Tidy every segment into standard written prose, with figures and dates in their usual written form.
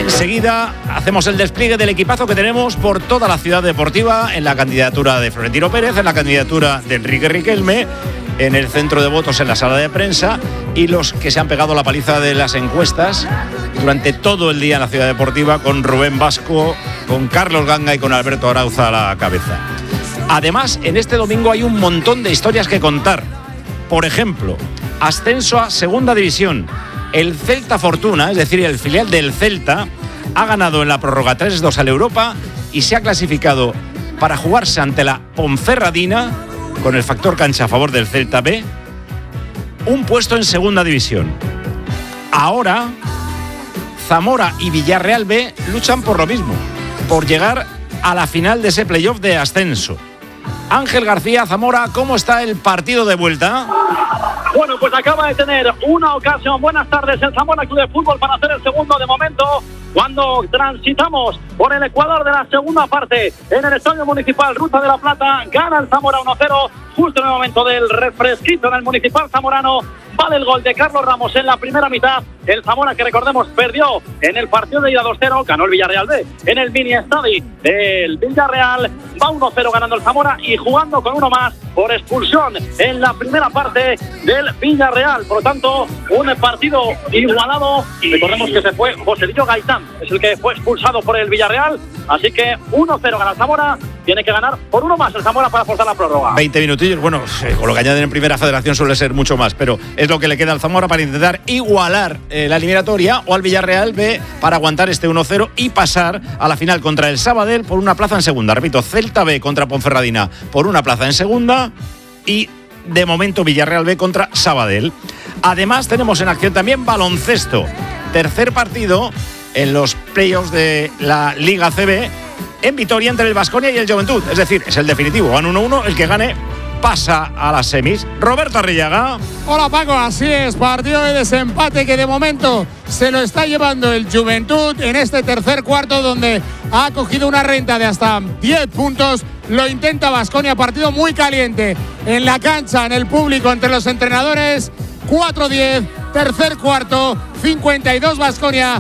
Enseguida hacemos el despliegue del equipazo que tenemos por toda la ciudad deportiva, en la candidatura de Florentino Pérez, en la candidatura de Enrique Riquelme, en el centro de votos, en la sala de prensa, y los que se han pegado la paliza de las encuestas durante todo el día en la ciudad deportiva, con Rubén Vasco, con Carlos Ganga y con Alberto Arauza a la cabeza. Además, en este domingo hay un montón de historias que contar. Por ejemplo, ascenso a Segunda División. El Celta Fortuna, es decir, el filial del Celta, ha ganado en la prórroga 3-2 al Europa y se ha clasificado para jugarse ante la Ponferradina, con el factor cancha a favor del Celta B, un puesto en Segunda División. Ahora, Zamora y Villarreal B luchan por lo mismo, por llegar a la final de ese playoff de ascenso. Ángel García, Zamora, ¿cómo está el partido de vuelta? Bueno, pues acaba de tener una ocasión. Buenas tardes, el Zamora Club de Fútbol, para hacer el segundo de momento. Cuando transitamos por el ecuador de la segunda parte en el Estadio Municipal Ruta de la Plata, gana el Zamora 1-0, justo en el momento del refresquito en el Municipal zamorano. Vale el gol de Carlos Ramos en la primera mitad. El Zamora, que recordemos, perdió en el partido de ida 2-0, ganó el Villarreal B en el mini estadio del Villarreal. Va 1-0 ganando el Zamora y jugando con uno más por expulsión en la primera parte del Villarreal. Por lo tanto, un partido igualado. Recordemos que se fue Joselillo Gaitán, es el que fue expulsado por el Villarreal. Así que 1-0 gana el Zamora. Tiene que ganar por uno más el Zamora para forzar la prórroga. 20 minutillos, bueno, con lo que añaden en Primera Federación suele ser mucho más, pero es lo que le queda al Zamora para intentar igualar la eliminatoria, o al Villarreal B para aguantar este 1-0 y pasar a la final contra el Sabadell por una plaza en segunda. Repito, Celta B contra Ponferradina por una plaza en segunda y de momento Villarreal B contra Sabadell. Además tenemos en acción también baloncesto. Tercer partido en los playoffs de la Liga CB en Vitoria entre el Baskonia y el Juventud. Es decir, es el definitivo. Van 1-1, el que gane pasa a las semis. Roberto Arrillaga. Hola Paco, así es, partido de desempate que de momento se lo está llevando el Juventud en este tercer cuarto, donde ha cogido una renta de hasta 10 puntos. Lo intenta Baskonia, partido muy caliente en la cancha, en el público, entre los entrenadores. 4-10, tercer cuarto, 52 Baskonia,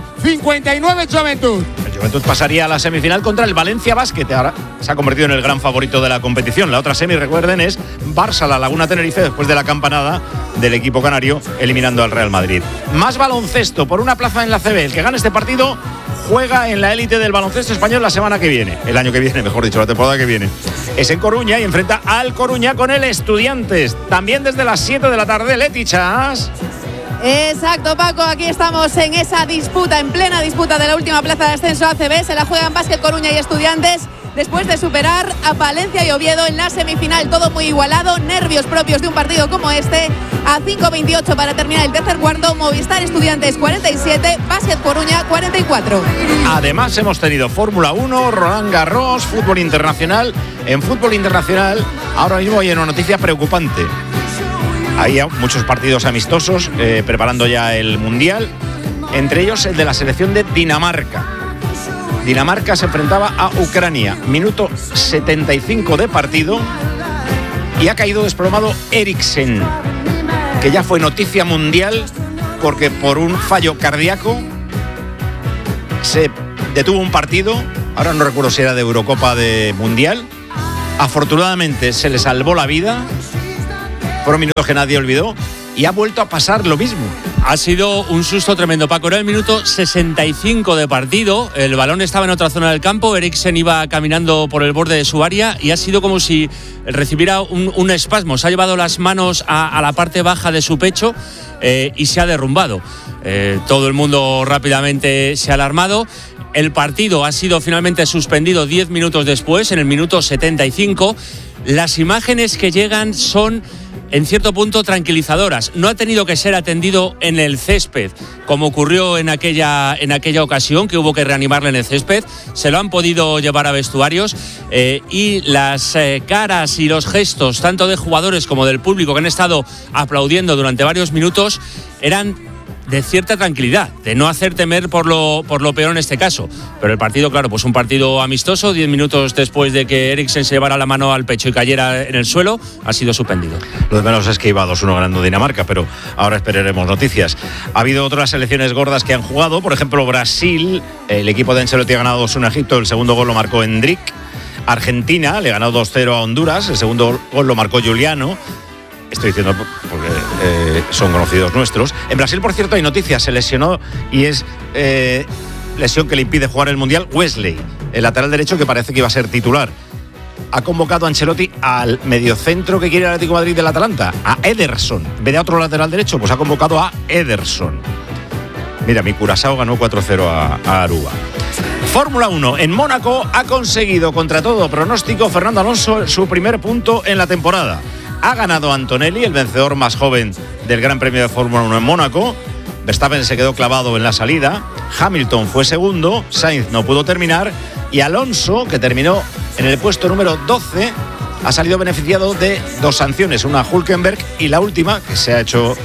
59 Juventud. El Juventud pasaría a la semifinal contra el Valencia Basket. Ahora se ha convertido en el gran favorito de la competición. La otra semi, recuerden, es Barça-La Laguna Tenerife, después de la campanada del equipo canario eliminando al Real Madrid. Más baloncesto por una plaza en la CB. El que gane este partido juega en la élite del baloncesto español la semana que viene. El año que viene, mejor dicho, la temporada que viene. Es en Coruña y enfrenta al Coruña con el Estudiantes. También desde las 7 de la tarde, Leti Chas. Exacto, Paco, aquí estamos en esa disputa, en plena disputa de la última plaza de ascenso ACB. Se la juegan Básquet Coruña y Estudiantes, después de superar a Palencia y Oviedo en la semifinal. Todo muy igualado, nervios propios de un partido como este. A 5:28 para terminar el tercer cuarto, Movistar Estudiantes 47, Básquet Coruña 44. Además hemos tenido Fórmula 1, Roland Garros, fútbol internacional. En fútbol internacional ahora mismo hay una noticia preocupante. Hay muchos partidos amistosos preparando ya el Mundial, entre ellos el de la selección de Dinamarca. Dinamarca se enfrentaba a Ucrania, minuto 75 de partido, y ha caído desplomado Eriksen, que ya fue noticia mundial porque por un fallo cardíaco se detuvo un partido. Ahora no recuerdo si era de Eurocopa, de Mundial. Afortunadamente se le salvó la vida. Fueron minutos que nadie olvidó y ha vuelto a pasar lo mismo. Ha sido un susto tremendo, Paco. Era el minuto 65 de partido. El balón estaba en otra zona del campo. Eriksen iba caminando por el borde de su área y ha sido como si recibiera un espasmo. Se ha llevado las manos a la parte baja de su pecho y se ha derrumbado. Todo el mundo rápidamente se ha alarmado. El partido ha sido finalmente suspendido 10 minutos después, en el minuto 75. Las imágenes que llegan son, en cierto punto, tranquilizadoras. No ha tenido que ser atendido en el césped, como ocurrió en aquella ocasión, que hubo que reanimarle en el césped. Se lo han podido llevar a vestuarios y las caras y los gestos, tanto de jugadores como del público, que han estado aplaudiendo durante varios minutos, eran de cierta tranquilidad, de no hacer temer por lo peor en este caso. Pero el partido, claro, pues un partido amistoso, 10 minutos después de que Eriksen se llevara la mano al pecho y cayera en el suelo, ha sido suspendido. Lo de menos es que iba 2-1 ganando Dinamarca, pero ahora esperaremos noticias. Ha habido otras selecciones gordas que han jugado, por ejemplo Brasil, el equipo de Ancelotti ha ganado 2-1 a Egipto, el segundo gol lo marcó Endrick. Argentina le ganó 2-0 a Honduras, el segundo gol lo marcó Giuliano. Estoy diciendo porque son conocidos nuestros. En Brasil, por cierto, hay noticias. Se lesionó y es lesión que le impide jugar el Mundial Wesley, el lateral derecho que parece que iba a ser titular. Ha convocado a Ancelotti al mediocentro que quiere el Atlético de Madrid del Atalanta, a Ederson. En vez de a otro lateral derecho, pues ha convocado a Ederson. Mira, mi Curazao ganó 4-0 a Aruba. Fórmula 1, en Mónaco ha conseguido contra todo pronóstico Fernando Alonso su primer punto en la temporada. Ha ganado Antonelli, el vencedor más joven del Gran Premio de Fórmula 1 en Mónaco. Verstappen se quedó clavado en la salida. Hamilton fue segundo. Sainz no pudo terminar. Y Alonso, que terminó en el puesto número 12, ha salido beneficiado de 2 sanciones. Una a Hülkenberg y la última, que se ha hecho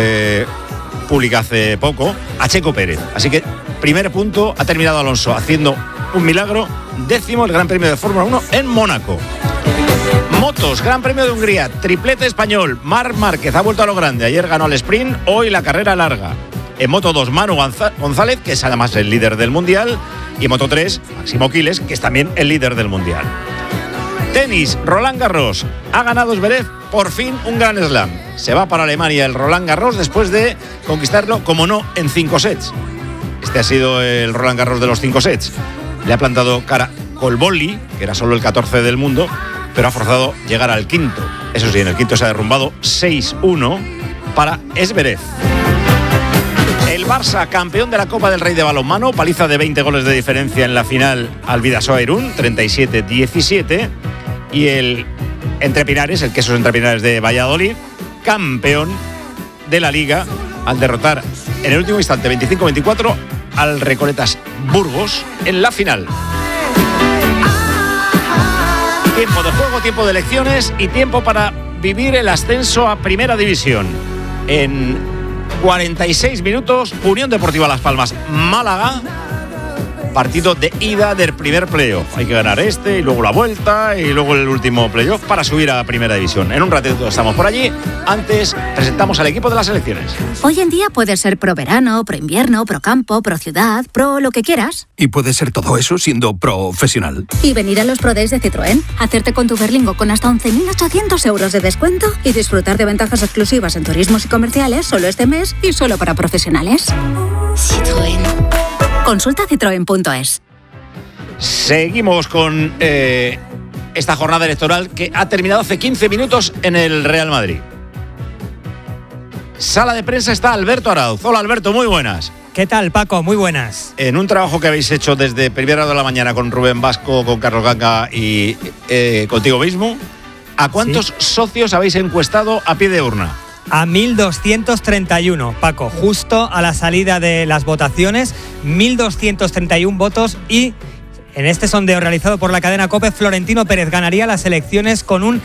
pública hace poco, a Checo Pérez. Así que primer punto ha terminado Alonso haciendo un milagro. 10º el Gran Premio de Fórmula 1 en Mónaco. Motos, Gran Premio de Hungría, triplete español. Marc Márquez ha vuelto a lo grande. Ayer ganó el sprint, hoy la carrera larga. En Moto 2, Manu González, que es además el líder del Mundial. Y en Moto 3, Máximo Quiles, que es también el líder del Mundial. Tenis, Roland Garros. Ha ganado Zverev por fin un Grand Slam. Se va para Alemania el Roland Garros después de conquistarlo, como no, en 5 sets. Este ha sido el Roland Garros de los 5 sets. Le ha plantado cara Colbolli, que era solo el 14 del mundo, pero ha forzado llegar al quinto. Eso sí, en el quinto se ha derrumbado 6-1 para Zverev. El Barça, campeón de la Copa del Rey de balonmano, paliza de 20 goles de diferencia en la final al Bidasoa Irún, 37-17. Y el Entrepinares, el Quesos Entrepinares de Valladolid, campeón de la Liga al derrotar en el último instante, 25-24, al Recoletas Burgos en la final. Tiempo de juego, tiempo de elecciones y tiempo para vivir el ascenso a Primera División. En 46 minutos, Unión Deportiva Las Palmas, Málaga, partido de ida del primer playoff. Hay que ganar este y luego la vuelta y luego el último playoff para subir a Primera División. En un ratito estamos por allí. Antes presentamos al equipo de las selecciones. Hoy en día puedes ser pro verano, pro invierno, pro campo, pro ciudad, pro lo que quieras. Y puedes ser todo eso siendo profesional. Y venir a los Pro Days de Citroën, hacerte con tu Berlingo con hasta 11.800 euros de descuento y disfrutar de ventajas exclusivas en turismos y comerciales solo este mes y solo para profesionales. Citroën. Consulta citroen.es. Seguimos con esta jornada electoral que ha terminado hace 15 minutos en el Real Madrid. Sala de prensa está Alberto Arauz. Hola Alberto, muy buenas. ¿Qué tal, Paco? Muy buenas. En un trabajo que habéis hecho desde primera hora de la mañana con Rubén Vasco, con Carlos Ganga y contigo mismo, ¿a cuántos socios habéis encuestado a pie de urna? A 1.231, Paco, justo a la salida de las votaciones, 1.231 votos y en este sondeo realizado por la cadena COPE, Florentino Pérez ganaría las elecciones con un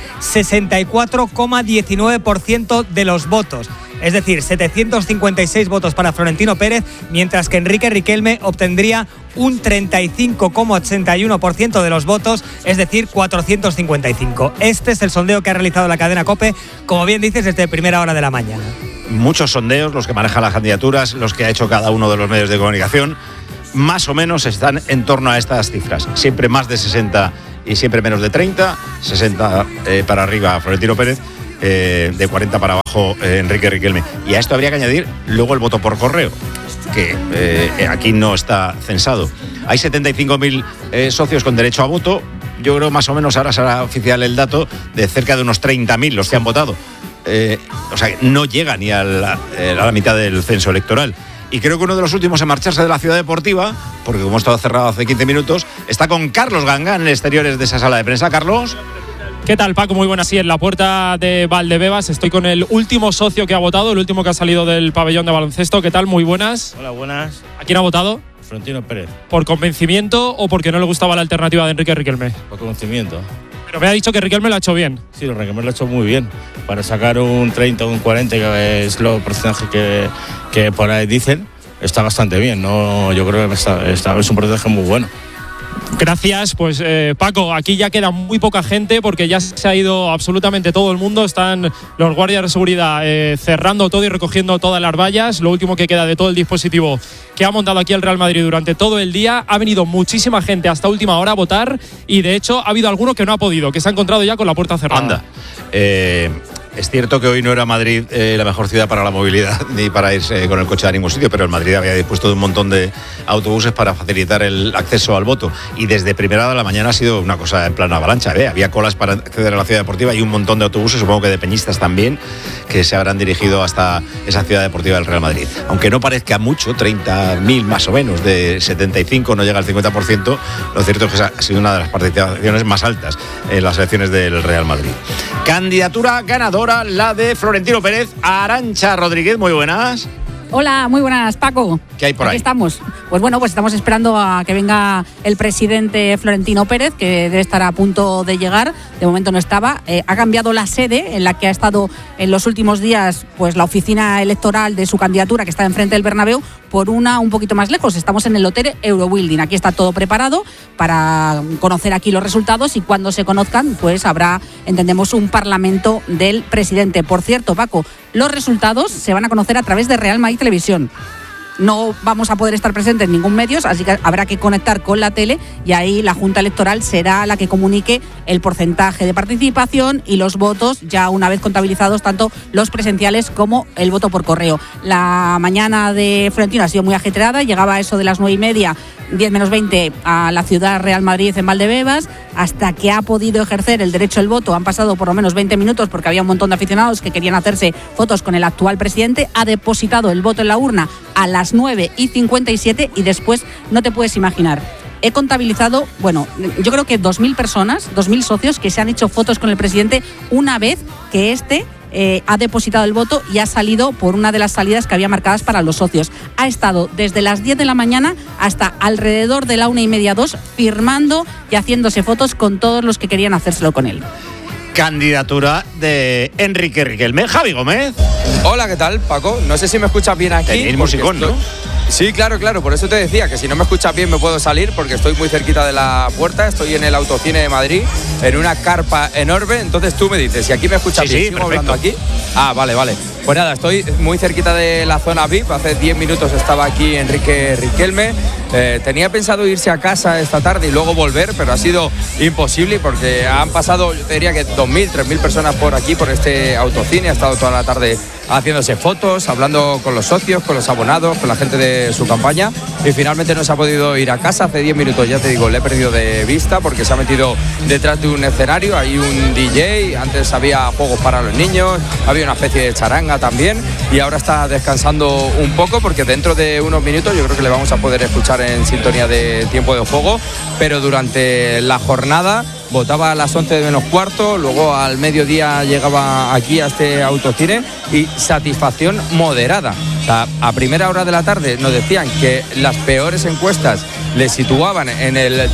64,19% de los votos. Es decir, 756 votos para Florentino Pérez, mientras que Enrique Riquelme obtendría un 35,81% de los votos, es decir, 455. Este es el sondeo que ha realizado la cadena COPE, como bien dices, desde primera hora de la mañana. Muchos sondeos, los que manejan las candidaturas, los que ha hecho cada uno de los medios de comunicación, más o menos están en torno a estas cifras. Siempre más de 60 y siempre menos de 30, 60 para arriba Florentino Pérez, de 40 para abajo Enrique Riquelme. Y a esto habría que añadir luego el voto por correo, que aquí no está censado. Hay 75.000 socios con derecho a voto. Yo creo más o menos ahora será oficial el dato de cerca de unos 30.000 los que han votado. O sea, no llega ni a la mitad del censo electoral. Y creo que uno de los últimos en marcharse de la ciudad deportiva, porque como estaba cerrado hace 15 minutos, está con Carlos Ganga en el exteriores de esa sala de prensa. Carlos. ¿Qué tal, Paco? Muy buenas. Sí, en la puerta de Valdebebas estoy con el último socio que ha votado, el último que ha salido del pabellón de baloncesto. ¿Qué tal? Muy buenas. Hola, buenas. ¿A quién ha votado? Florentino Pérez. ¿Por convencimiento o porque no le gustaba la alternativa de Enrique Riquelme? Por convencimiento. Pero me ha dicho que Riquelme lo ha hecho bien. Sí, Riquelme lo ha hecho muy bien. Para sacar un 30 o un 40, que es lo porcentaje que por ahí dicen, está bastante bien, ¿no? Yo creo que es un porcentaje muy bueno. Gracias, pues Paco, aquí ya queda muy poca gente porque ya se ha ido absolutamente todo el mundo. Están los guardias de seguridad cerrando todo y recogiendo todas las vallas. Lo último que queda de todo el dispositivo que ha montado aquí el Real Madrid durante todo el día. Ha venido muchísima gente hasta última hora a votar y de hecho ha habido alguno que no ha podido, que se ha encontrado ya con la puerta cerrada. Anda. Es cierto que hoy no era Madrid la mejor ciudad para la movilidad ni para irse con el coche a ningún sitio, pero el Madrid había dispuesto de un montón de autobuses para facilitar el acceso al voto. Y desde primera hora de la mañana ha sido una cosa en plan avalancha. Había colas para acceder a la ciudad deportiva y un montón de autobuses, supongo que de peñistas también, que se habrán dirigido hasta esa ciudad deportiva del Real Madrid. Aunque no parezca mucho, 30.000 más o menos, de 75 no llega al 50%, lo cierto es que ha sido una de las participaciones más altas en las elecciones del Real Madrid. Candidatura ganadora, la de Florentino Pérez. Arantxa Rodríguez, muy buenas. Hola, muy buenas, Paco. ¿Qué hay por ahí? Aquí estamos. Pues bueno, pues estamos esperando a que venga el presidente Florentino Pérez, que debe estar a punto de llegar. De momento no estaba. Ha cambiado la sede en la que ha estado en los últimos días, pues la oficina electoral de su candidatura, que está enfrente del Bernabéu, por una un poquito más lejos. Estamos en el Hotel Eurobuilding. Aquí está todo preparado para conocer aquí los resultados y cuando se conozcan, pues habrá, entendemos, un parlamento del presidente. Por cierto, Paco, los resultados se van a conocer a través de Real Madrid Televisión. No vamos a poder estar presentes en ningún medio, así que habrá que conectar con la tele y ahí la Junta Electoral será la que comunique el porcentaje de participación y los votos ya una vez contabilizados, tanto los presenciales como el voto por correo. La mañana de Florentino ha sido muy ajetreada, llegaba a eso de las 9:30, 10 menos 20 a la ciudad Real Madrid en Valdebebas, hasta que ha podido ejercer el derecho al voto. Han pasado por lo menos 20 minutos porque había un montón de aficionados que querían hacerse fotos con el actual presidente. Ha depositado el voto en la urna a las 9:57 y después no te puedes imaginar. He contabilizado, bueno, yo creo que 2.000 personas, 2.000 socios que se han hecho fotos con el presidente una vez que ha depositado el voto y ha salido por una de las salidas que había marcadas para los socios. Ha estado desde las 10 de la mañana hasta alrededor de la 1:30, 2, firmando y haciéndose fotos con todos los que querían hacérselo con él. Candidatura de Enrique Riquelme. Javi Gómez. Hola, ¿qué tal, Paco? No sé si me escuchas bien aquí. Tenéis musicón, ¿no? Sí, claro, por eso te decía que si no me escuchas bien me puedo salir porque estoy muy cerquita de la puerta, estoy en el Autocine de Madrid, en una carpa enorme, entonces tú me dices, si aquí me escuchas bien, ¿sigo hablando aquí? Ah, vale. Pues nada, estoy muy cerquita de la zona VIP, hace 10 minutos estaba aquí Enrique Riquelme, tenía pensado irse a casa esta tarde y luego volver, pero ha sido imposible porque han pasado, yo te diría que 2.000, 3.000 personas por aquí, por este Autocine, ha estado toda la tarde haciéndose fotos, hablando con los socios, con los abonados, con la gente de su campaña y finalmente no se ha podido ir a casa. Hace 10 minutos, ya te digo, le he perdido de vista porque se ha metido detrás de un escenario, hay un DJ, antes había juegos para los niños, había una especie de charanga también y ahora está descansando un poco porque dentro de unos minutos yo creo que le vamos a poder escuchar en sintonía de Tiempo de Juego, pero durante la jornada votaba a las 11 menos cuarto, luego al mediodía llegaba aquí a este Autocine y satisfacción moderada. O sea, a primera hora de la tarde nos decían que las peores encuestas le situaban en el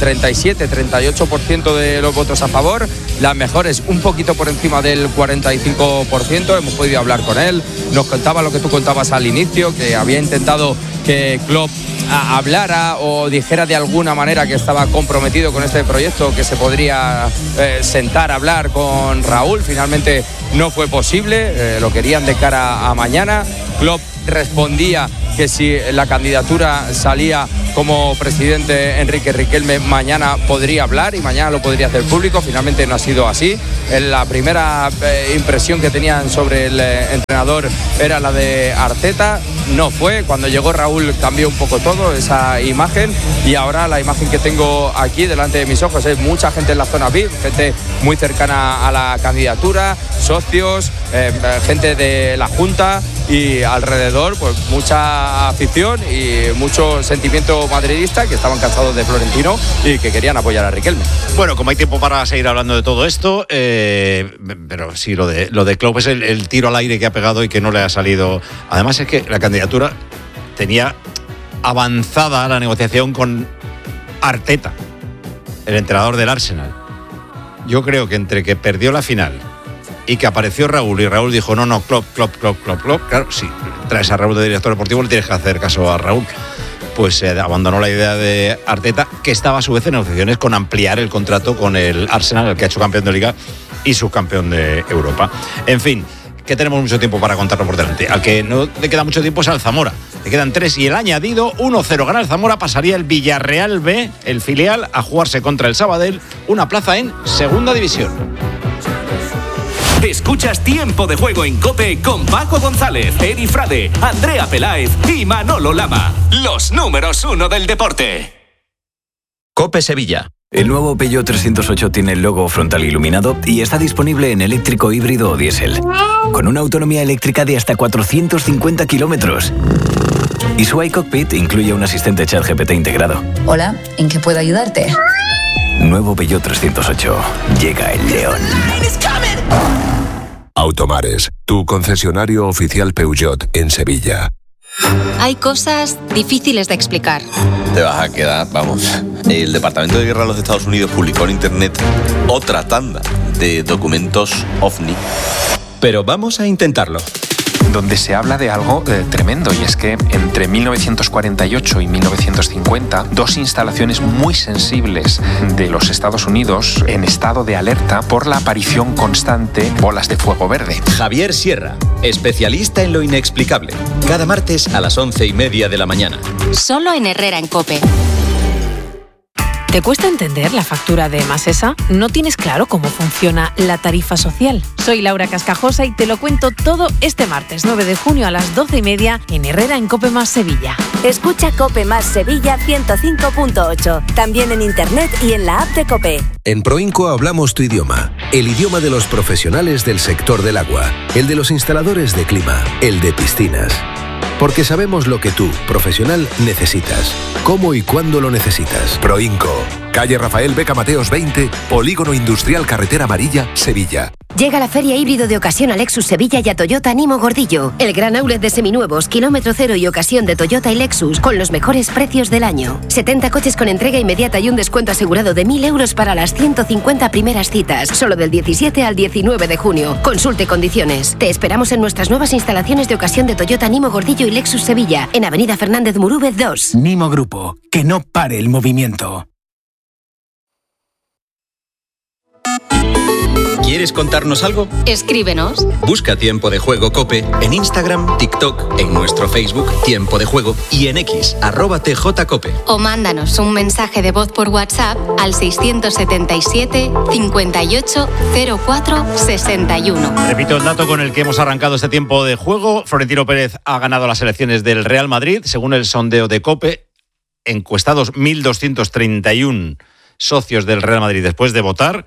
37-38% de los votos a favor, las mejores un poquito por encima del 45%. Hemos podido hablar con él, nos contaba lo que tú contabas al inicio, que había intentado que Klopp hablara o dijera de alguna manera que estaba comprometido con este proyecto, que se podría sentar a hablar con Raúl. Finalmente no fue posible, lo querían de cara a mañana. Klopp respondía que si la candidatura salía como presidente Enrique Riquelme, mañana podría hablar y mañana lo podría hacer público. Finalmente no ha sido así. La primera impresión que tenían sobre el entrenador era la de Arteta, no fue. Cuando llegó Raúl cambió un poco todo esa imagen y ahora la imagen que tengo aquí delante de mis ojos es mucha gente en la zona VIP, gente muy cercana a la candidatura, socios, gente de la Junta y alrededor pues mucha afición y mucho sentimiento madridista que estaban cansados de Florentino y que querían apoyar a Riquelme. Bueno, como hay tiempo para seguir hablando de todo esto, pero sí, lo de Klopp es el tiro al aire que ha pegado y que no le ha salido. Además es que la candidatura tenía avanzada la negociación con Arteta, el entrenador del Arsenal. yo creo que entre que perdió la final y que apareció Raúl y Raúl dijo no, Klopp, claro, si traes a Raúl de director deportivo le tienes que hacer caso a Raúl, pues abandonó la idea de Arteta, que estaba a su vez en negociaciones con ampliar el contrato con el Arsenal, el que ha hecho campeón de Liga y subcampeón de Europa. En fin, que tenemos mucho tiempo para contarlo por delante. Al que no le queda mucho tiempo es al Zamora. Le quedan 3 y el añadido, 1-0 gana el Zamora, pasaría el Villarreal B, el filial, a jugarse contra el Sabadell, una plaza en segunda división. Escuchas Tiempo de Juego en COPE con Paco González, Eri Frade, Andrea Peláez y Manolo Lama. Los números 1 del deporte. COPE Sevilla. El nuevo Peugeot 308 tiene el logo frontal iluminado y está disponible en eléctrico, híbrido o diésel, con una autonomía eléctrica de hasta 450 kilómetros. Y su iCockpit incluye un asistente ChatGPT integrado. Hola, ¿en qué puedo ayudarte? Nuevo Peugeot 308. Llega el león. Automares, tu concesionario oficial Peugeot en Sevilla. Hay cosas difíciles de explicar. Te vas a quedar, vamos. El Departamento de Guerra de los Estados Unidos publicó en internet otra tanda de documentos OVNI. Pero vamos a intentarlo. Donde se habla de algo tremendo, y es que entre 1948 y 1950, 2 instalaciones muy sensibles de los Estados Unidos en estado de alerta por la aparición constante de bolas de fuego verde. Javier Sierra, especialista en lo inexplicable. Cada martes a las 11:30 de la mañana. Solo en Herrera en COPE. ¿Te cuesta entender la factura de Masesa? ¿No tienes claro cómo funciona la tarifa social? Soy Laura Cascajosa y te lo cuento todo este martes 9 de junio a las 12:30 en Herrera en COPE Más Sevilla. Escucha COPE Más Sevilla 105.8, también en internet y en la app de COPE. En Proinco hablamos tu idioma, el idioma de los profesionales del sector del agua, el de los instaladores de clima, el de piscinas. Porque sabemos lo que tú, profesional, necesitas. Cómo y cuándo lo necesitas. Proinco. Calle Rafael Beca Mateos 20, Polígono Industrial Carretera Amarilla, Sevilla. Llega la Feria Híbrido de Ocasión a Lexus Sevilla y a Toyota Nimo Gordillo. El gran outlet de seminuevos, kilómetro cero y ocasión de Toyota y Lexus con los mejores precios del año. 70 coches con entrega inmediata y un descuento asegurado de 1.000 euros para las 150 primeras citas. Solo del 17 al 19 de junio. Consulte condiciones. Te esperamos en nuestras nuevas instalaciones de ocasión de Toyota Nimo Gordillo y Lexus Sevilla, en Avenida Fernández Murúvez 2. Nimo Grupo, que no pare el movimiento. ¿Quieres contarnos algo? Escríbenos. Busca Tiempo de Juego COPE en Instagram, TikTok, en nuestro Facebook Tiempo de Juego y en X, @TJCOPE. O mándanos un mensaje de voz por WhatsApp al 677 58 04 61. Repito el dato con el que hemos arrancado este Tiempo de Juego. Florentino Pérez ha ganado las elecciones del Real Madrid. Según el sondeo de COPE, encuestados 1.231 socios del Real Madrid después de votar,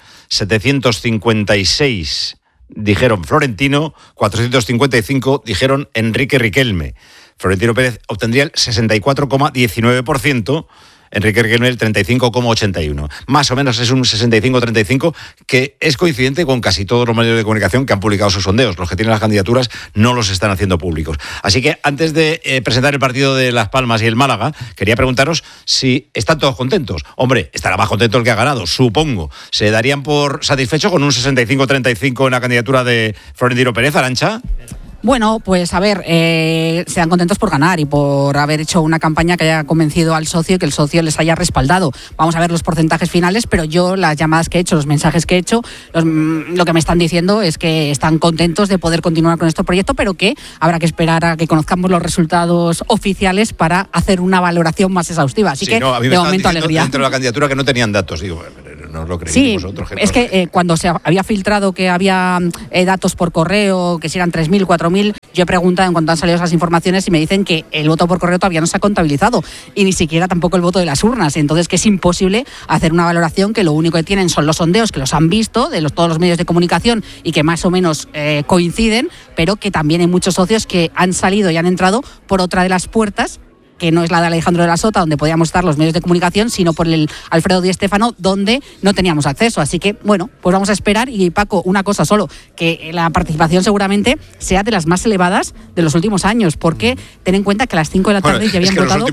756 dijeron Florentino, 455 dijeron Enrique Riquelme. Florentino Pérez obtendría el 64,19%, Enrique Riquelme el 35,81%. Más o menos es un 65-35, que es coincidente con casi todos los medios de comunicación que han publicado sus sondeos. Los que tienen las candidaturas no los están haciendo públicos. Así que antes de presentar el partido de Las Palmas y el Málaga, quería preguntaros si están todos contentos. Hombre, estará más contento el que ha ganado, supongo. ¿Se darían por satisfechos con un 65-35 en la candidatura de Florentino Pérez, Arantxa? Bueno, pues a ver, sean contentos por ganar y por haber hecho una campaña que haya convencido al socio y que el socio les haya respaldado. Vamos a ver los porcentajes finales, pero yo las llamadas que he hecho, los mensajes que he hecho, lo que me están diciendo es que están contentos de poder continuar con este proyecto, pero que habrá que esperar a que conozcamos los resultados oficiales para hacer una valoración más exhaustiva. Así que, no, a mí de momento, alegría. Dentro de la candidatura que no tenían datos, digo, no os lo creéis sí, vosotros. Es que cuando se había filtrado que había datos por correo, que si eran 3.000, 4.000, yo he preguntado en cuanto han salido esas informaciones y me dicen que el voto por correo todavía no se ha contabilizado y ni siquiera tampoco el voto de las urnas. Entonces, que es imposible hacer una valoración, que lo único que tienen son los sondeos, que los han visto de todos los medios de comunicación y que más o menos coinciden, pero que también hay muchos socios que han salido y han entrado por otra de las puertas que no es la de Alejandro de la Sota, donde podíamos estar los medios de comunicación, sino por el Alfredo Di Stéfano, donde no teníamos acceso. Así que, bueno, pues vamos a esperar. Y Paco, una cosa solo, que la participación seguramente sea de las más elevadas de los últimos años, porque ten en cuenta que a las 5 de la tarde ya habían votado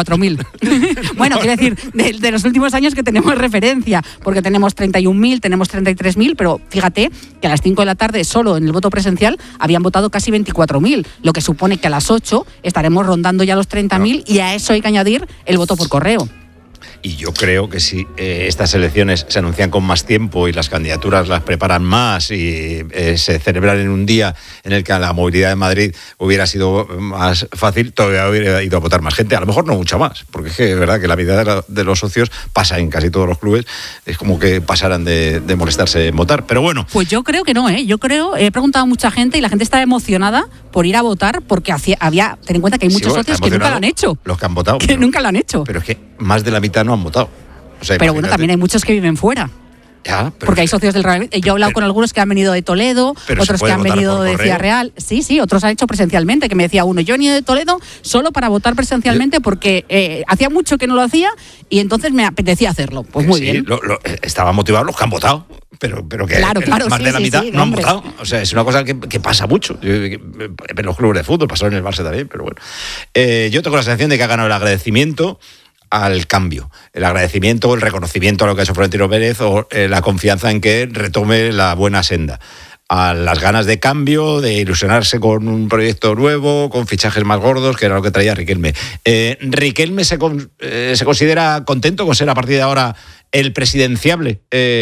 24.000. Bueno, quiero decir, de los últimos años que tenemos referencia, porque tenemos 31.000, tenemos 33.000, pero fíjate que a las 5 de la tarde solo en el voto presencial habían votado casi 24.000, lo que supone que a las 8 estaremos rondando ya los 30.000 y a eso hay que añadir el voto por correo. Y yo creo que si estas elecciones se anuncian con más tiempo y las candidaturas las preparan más y se celebran en un día en el que la movilidad de Madrid hubiera sido más fácil, todavía hubiera ido a votar más gente. A lo mejor no mucha más, porque es que es verdad que la mitad de los socios pasa en casi todos los clubes. Es como que pasaran de molestarse en votar. Pero bueno. Pues yo creo que no, ¿eh? Yo creo, he preguntado a mucha gente y la gente está emocionada por ir a votar porque había, ten en cuenta que hay muchos socios que nunca lo han hecho. Los que han votado. Que nunca lo han hecho. Pero es que más de la mitad no han votado. O sea, pero bueno, también hay muchos que viven fuera. Ya, porque hay socios del Real. Yo he hablado con algunos que han venido de Toledo, otros que han venido de Ciudad Real. Sí, otros han hecho presencialmente, que me decía uno, yo he venido de Toledo solo para votar presencialmente porque hacía mucho que no lo hacía y entonces me apetecía hacerlo. Pues muy bien. Estaban motivados los que han votado, pero que claro, más de la mitad no han votado. O sea, es una cosa que pasa mucho. En los clubes de fútbol, pasó en el Barça también, pero bueno. Yo tengo la sensación de que ha ganado el agradecimiento al cambio, el agradecimiento, el reconocimiento a lo que ha hecho Florentino Pérez o la confianza en que retome la buena senda, a las ganas de cambio, de ilusionarse con un proyecto nuevo, con fichajes más gordos, que era lo que traía Riquelme. ¿Riquelme se considera contento con ser a partir de ahora el presidenciable?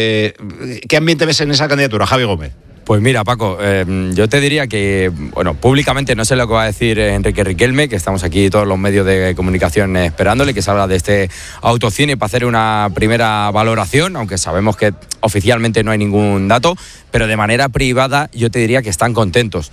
¿Qué ambiente ves en esa candidatura, Javi Gómez? Pues mira, Paco, yo te diría que, bueno, públicamente no sé lo que va a decir Enrique Riquelme, que estamos aquí todos los medios de comunicación esperándole, que salga de este autocine para hacer una primera valoración, aunque sabemos que oficialmente no hay ningún dato, pero de manera privada yo te diría que están contentos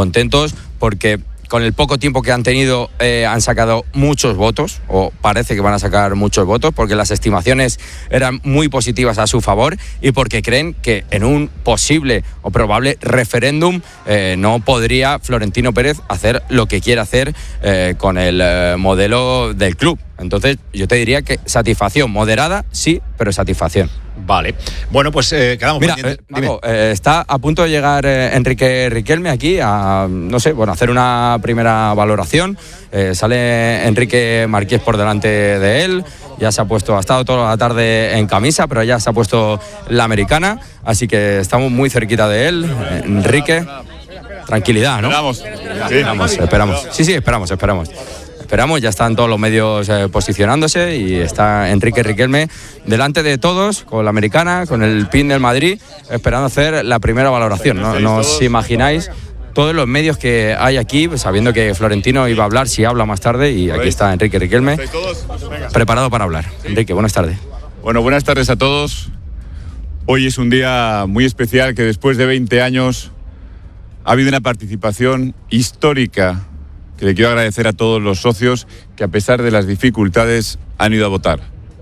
porque con el poco tiempo que han tenido han sacado muchos votos, o parece que van a sacar muchos votos, porque las estimaciones eran muy positivas a su favor y porque creen que en un posible o probable referéndum no podría Florentino Pérez hacer lo que quiere hacer con el modelo del club. Entonces yo te diría que satisfacción moderada, sí, pero satisfacción. Vale. Bueno, pues quedamos pendientes. Paco, está a punto de llegar Enrique Riquelme aquí a, no sé, bueno, hacer una primera valoración. Sale Enrique Marqués por delante de él. Ya se ha puesto, ha estado toda la tarde en camisa, pero ya se ha puesto la americana. Así que estamos muy cerquita de él. Enrique, tranquilidad, ¿no? Esperamos. Sí, esperamos. Esperamos, ya están todos los medios posicionándose y está Enrique Riquelme delante de todos, con la americana, con el pin del Madrid, esperando hacer la primera valoración. No os imagináis todos los medios que hay aquí, sabiendo que Florentino iba a hablar, si habla más tarde, y aquí está Enrique Riquelme, preparado para hablar. Enrique, buenas tardes. Bueno, buenas tardes a todos. Hoy es un día muy especial, que después de 20 años ha habido una participación histórica, que le quiero agradecer a todos los socios que a pesar de las dificultades han ido a votar.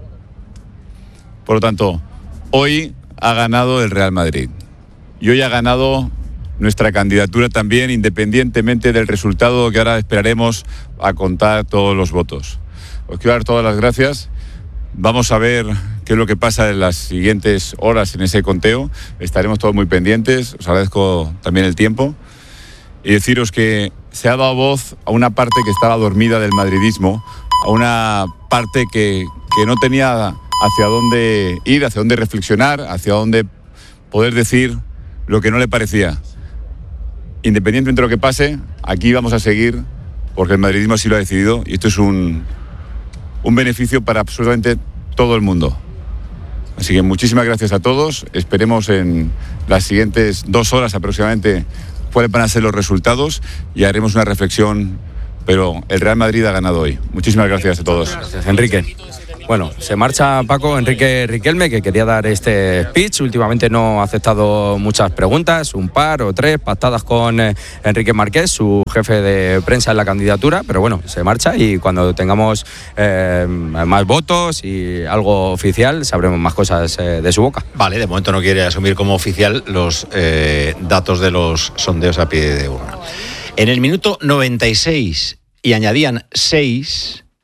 Por lo tanto, hoy ha ganado el Real Madrid y hoy ha ganado nuestra candidatura también, independientemente del resultado que ahora esperaremos a contar todos los votos. Os quiero dar todas las gracias. Vamos a ver qué es lo que pasa en las siguientes horas en ese conteo. Estaremos todos muy pendientes. Os agradezco también el tiempo. Y deciros que se ha dado voz a una parte que estaba dormida del madridismo, a una parte que no tenía hacia dónde ir, hacia dónde reflexionar, hacia dónde poder decir lo que no le parecía. Independientemente de lo que pase, aquí vamos a seguir, porque el madridismo así lo ha decidido, y esto es un beneficio para absolutamente todo el mundo. Así que muchísimas gracias a todos. Esperemos en las siguientes 2 horas aproximadamente cuáles van a ser los resultados y haremos una reflexión, pero el Real Madrid ha ganado hoy. Muchísimas gracias a todos. Gracias, Enrique. Bueno, se marcha Paco Enrique Riquelme, que quería dar este speech. Últimamente no ha aceptado muchas preguntas, un par o 3 pactadas con Enrique Marqués, su jefe de prensa en la candidatura, pero bueno, se marcha y cuando tengamos más votos y algo oficial sabremos más cosas de su boca. Vale, de momento no quiere asumir como oficial los datos de los sondeos a pie de urna. En el minuto 96 y añadían 6...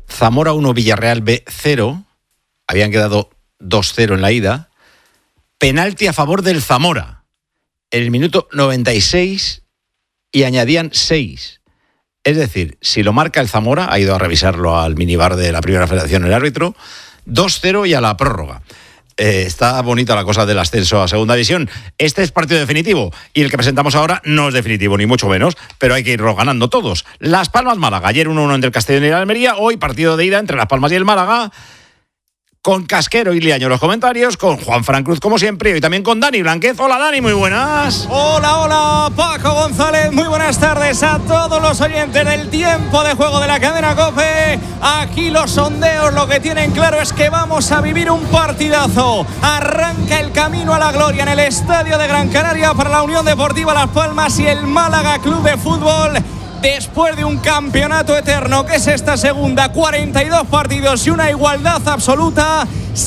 Zamora 1, Villarreal B 0. Habían quedado 2-0 en la ida. Penalti a favor del Zamora en el minuto 96 y añadían 6. Es decir, si lo marca el Zamora, ha ido a revisarlo al minibar de la Primera Federación el árbitro, 2-0 y a la prórroga. Está bonita la cosa del ascenso a Segunda División. Este es partido definitivo y el que presentamos ahora no es definitivo, ni mucho menos, pero hay que irlo ganando todos. Las Palmas-Málaga. Ayer 1-1 entre el Castellón y la Almería, hoy partido de ida entre Las Palmas y el Málaga. Con Casquero y Liaño los comentarios, con Juanfran Cruz como siempre y hoy también con Dani Blanquez. Hola Dani, muy buenas. Hola Paco González, muy buenas tardes a todos los oyentes del tiempo de juego de la cadena COPE. Aquí los sondeos lo que tienen claro es que vamos a vivir un partidazo. Arranca el camino a la gloria en el estadio de Gran Canaria para la Unión Deportiva Las Palmas y el Málaga Club de Fútbol. Después de un campeonato eterno que es esta segunda, 42 partidos y una igualdad absoluta,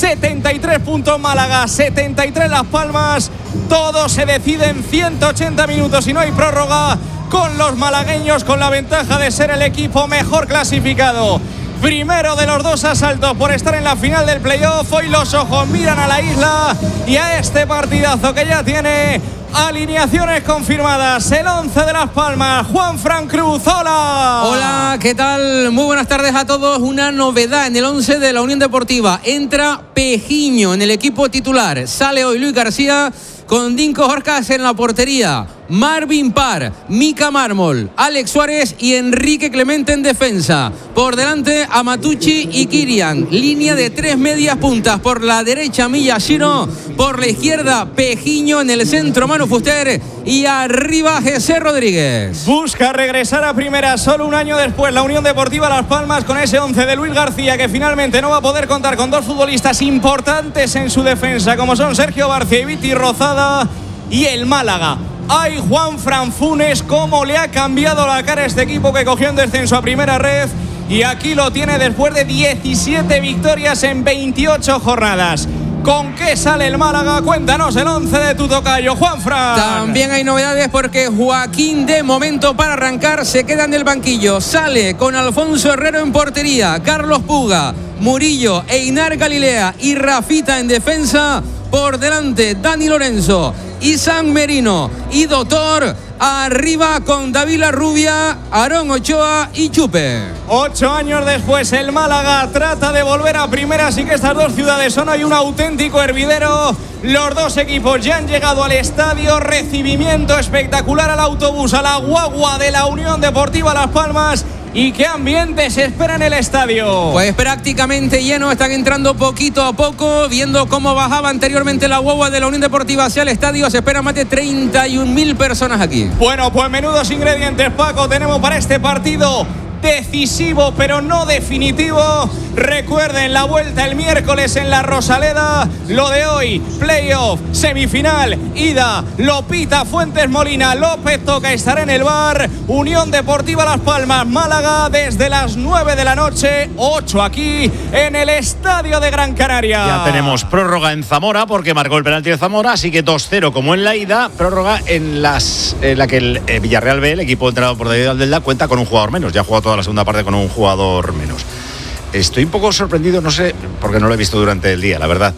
73 puntos Málaga, 73 Las Palmas, todo se decide en 180 minutos y no hay prórroga, con los malagueños con la ventaja de ser el equipo mejor clasificado. Primero de los dos asaltos por estar en la final del playoff. Hoy los ojos miran a la isla y a este partidazo que ya tiene alineaciones confirmadas. El 11 de Las Palmas, Juanfran Cruz, hola. Hola, ¿qué tal? Muy buenas tardes a todos. Una novedad en el 11 de la Unión Deportiva. Entra Pejiño en el equipo titular. Sale hoy Luis García con Dinko Horcas en la portería. Marvin Parr, Mika Mármol, Alex Suárez y Enrique Clemente en defensa. Por delante, Amatucci y Kirian. Línea de 3 medias puntas. Por la derecha, Miyashiro. Por la izquierda, Pejiño. En el centro, Manu Fuster. Y arriba, José Rodríguez. Busca regresar a primera solo un año después la Unión Deportiva Las Palmas con ese 11 de Luis García, que finalmente no va a poder contar con dos futbolistas importantes en su defensa, como son Sergio Barcia y Viti Rozada. Y el Málaga. Ay, Juanfran Funes, cómo le ha cambiado la cara a este equipo que cogió en descenso a primera red. Y aquí lo tiene después de 17 victorias en 28 jornadas. ¿Con qué sale el Málaga? Cuéntanos el 11 de tu tocayo, Juanfran. También hay novedades porque Joaquín, de momento para arrancar, se queda en el banquillo. Sale con Alfonso Herrero en portería, Carlos Puga, Murillo, Einar Galilea y Rafita en defensa. Por delante, Dani Lorenzo y San Merino y Doctor. Arriba con David Rubia, Aarón Ochoa y Chupe. 8 años después el Málaga trata de volver a primera, así que estas dos ciudades son hoy un auténtico hervidero. Los dos equipos ya han llegado al estadio, recibimiento espectacular al autobús, a la guagua de la Unión Deportiva Las Palmas. ¿Y qué ambiente se espera en el estadio? Pues prácticamente lleno, están entrando poquito a poco, viendo cómo bajaba anteriormente la guagua de la Unión Deportiva hacia el estadio. Se esperan más de 31.000 personas aquí. Bueno, pues menudos ingredientes, Paco, tenemos para este partido decisivo pero no definitivo. Recuerden la vuelta el miércoles en la Rosaleda. Lo de hoy, playoff, semifinal, ida, lo pita Fuentes Molina, López Toca estará en el bar. Unión Deportiva Las Palmas, Málaga, desde las 9 de la noche, 8 aquí en el estadio de Gran Canaria. Ya tenemos prórroga en Zamora porque marcó el penalti de Zamora, así que 2-0 como en la ida. Prórroga en la que el Villarreal B, el equipo entrenado por David Aldelda, cuenta con un jugador menos. Ya ha jugado toda la segunda parte con un jugador menos. Estoy un poco sorprendido, no sé, porque no lo he visto durante el día, la verdad.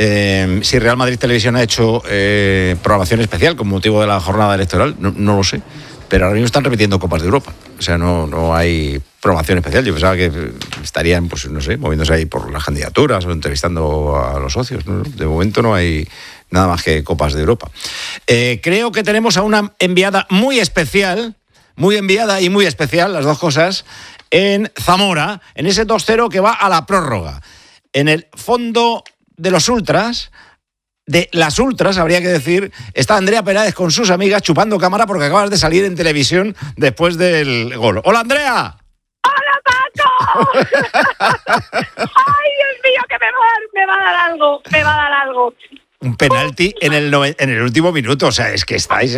Si Real Madrid Televisión ha hecho programación especial con motivo de la jornada electoral, no lo sé. Pero ahora mismo están repitiendo Copas de Europa. O sea, no hay programación especial. Yo pensaba que estarían, pues no sé, moviéndose ahí por las candidaturas o entrevistando a los socios. ¿No? De momento no hay nada más que Copas de Europa. Creo que tenemos a una enviada muy especial, muy enviada y muy especial, las dos cosas, en Zamora, en ese 2-0 que va a la prórroga. En el fondo de los ultras, de las ultras, habría que decir, está Andrea Peláez con sus amigas chupando cámara porque acabas de salir en televisión después del gol. ¡Hola, Andrea! ¡Hola, Paco! ¡Ay, Dios mío, que me va a dar algo! Un penalti en el último minuto, o sea, es que estáis...